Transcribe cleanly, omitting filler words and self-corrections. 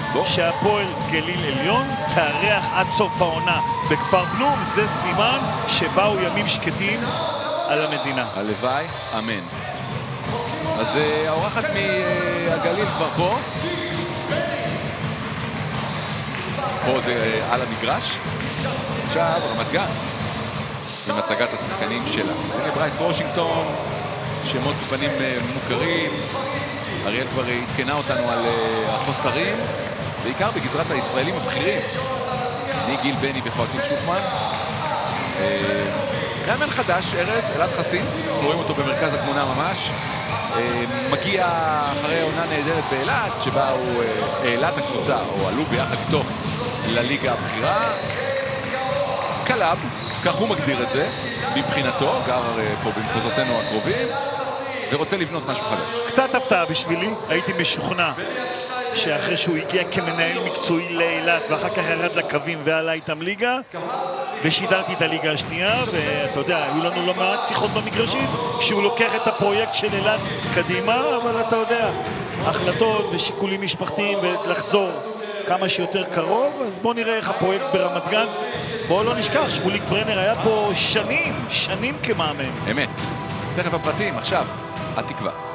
שהפועל גליל עליון תארח עד סוף העונה בכפר בלום. זה סימן שבאו ימים שקטים על המדינה. הלוואי, אמן. אז האורחת מהגליל כבר פה. פה זה על המגרש. עכשיו רמת גן עם הצגת השחקנים שלה. הנה ברייס וושינגטון, שמות פנים מוכרים. אריאל כבר התקנה אותנו על החוסרים, בעיקר בגזרת הישראלים הבכירים. גיל בני וחואקים שטוקמן. מאמן חדש, ארז, אלעד חסין, אנחנו רואים אותו במרכז התמונה ממש. מגיע אחרי עונה נהדרת באילת, שבה הוא העלה את הקבוצה, או עלו ביחד איתו לליגה הבכירה. קלאב, כך הוא מגדיר את זה, מבחינתו, גר פה במחוזותינו הקרובים, ורוצה לבנות משהו חדש. קצת הפתעה בשבילי, הייתי משוכנע שאחרי שהוא הגיע כמנהל מקצועי לאילת ואחר כך ירד לקווים ועלה איתם ליגה ושידרתי את הליגה השנייה, ואתה יודע, היו לנו לא מעט שיחות במגרשים שהוא לוקח את הפרויקט של אילת קדימה, אבל אתה יודע, החלטות ושיקולים משפחתיים ולחזור כמה שיותר קרוב. אז בוא נראה איך הפרויקט ברמת גן. בואו לא נשכח, שמוליק ברנר היה פה שנים כמאמן. אמת. תכף הפרטים, עכשיו, התקווה.